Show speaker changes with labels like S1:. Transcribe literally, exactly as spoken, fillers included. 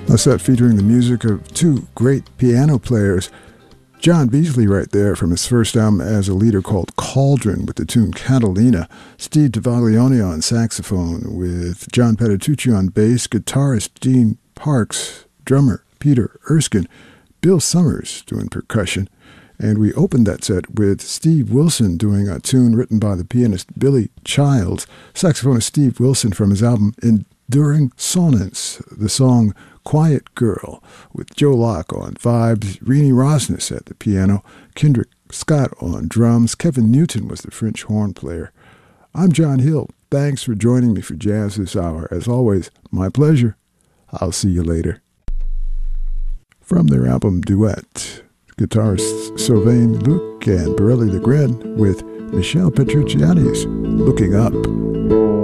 S1: A set featuring the music of two great piano players. John Beasley right there from his first album as a leader called Cauldron with the tune Catalina. Steve Davaglione on saxophone with John Petitucci on bass, guitarist Dean Parks, drummer Peter Erskine, Bill Summers doing percussion. And we opened that set with Steve Wilson doing a tune written by the pianist Billy Childs, saxophonist Steve Wilson from his album Enduring Sonance, the song Quiet Girl, with Joe Locke on vibes, Renee Rosnes at the piano, Kendrick Scott on drums, Kevin Newton was the French horn player. I'm John Hill. Thanks for joining me for Jazz this hour. As always, my pleasure. I'll see you later. From their album Duet, guitarists Sylvain Luc and Borelli Legren with Michel Petrucciani's Looking Up.